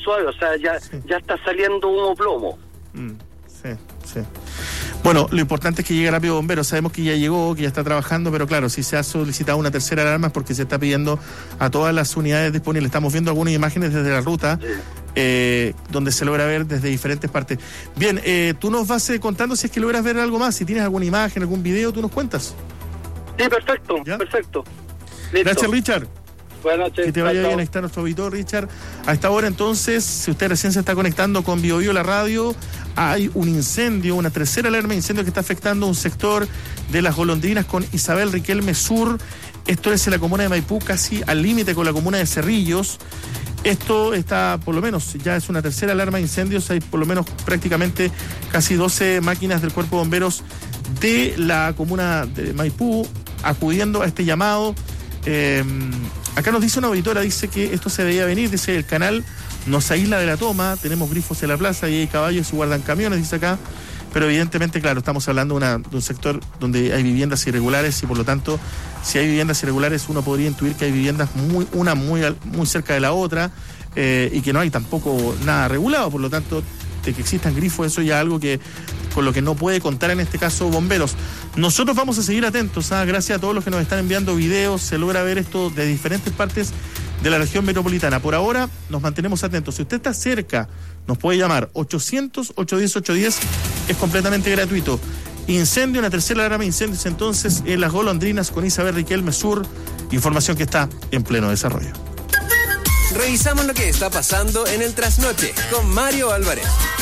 suave, o sea, ya está saliendo humo plomo. Sí. Bueno, lo importante es que llegue rápido Bomberos. Sabemos que ya llegó, que ya está trabajando, pero claro, si se ha solicitado una tercera alarma es porque se está pidiendo a todas las unidades disponibles. Estamos viendo algunas imágenes desde la ruta, donde se logra ver desde diferentes partes. Bien, tú nos vas contando si es que logras ver algo más. Si tienes alguna imagen, algún video, tú nos cuentas. Sí, perfecto, ¿ya? Perfecto. Listo. Gracias, Richard. Buenas noches. Que te vaya bien, ahí está nuestro auditor, Richard. A esta hora, entonces, si usted recién se está conectando con BioBio la radio, hay un incendio, una tercera alarma de incendio que está afectando un sector de Las Golondrinas con Isabel Riquelme Sur. Esto es en la comuna de Maipú, casi al límite con la comuna de Cerrillos. Esto está, por lo menos, ya es una tercera alarma de incendios. Hay por lo menos prácticamente casi 12 máquinas del Cuerpo de Bomberos de la comuna de Maipú acudiendo a este llamado. Acá nos dice una auditora, dice que esto se veía venir, dice el canal nos aísla de la toma, tenemos grifos en la plaza y hay caballos y guardan camiones, dice acá, pero evidentemente, claro, estamos hablando de un sector donde hay viviendas irregulares y por lo tanto, si hay viviendas irregulares, uno podría intuir que hay viviendas muy cerca de la otra y que no hay tampoco nada regulado, por lo tanto, de que existan grifos, eso ya es algo que con lo que no puede contar en este caso Bomberos. Nosotros vamos a seguir atentos, gracias a todos los que nos están enviando videos, se logra ver esto de diferentes partes de la región metropolitana. Por ahora nos mantenemos atentos. Si usted está cerca, nos puede llamar 800-810-810, es completamente gratuito. Incendio, una tercera alarma de incendios entonces en Las Golondrinas con Isabel Riquelme Sur, información que está en pleno desarrollo. Revisamos lo que está pasando en el trasnoche con Mario Álvarez.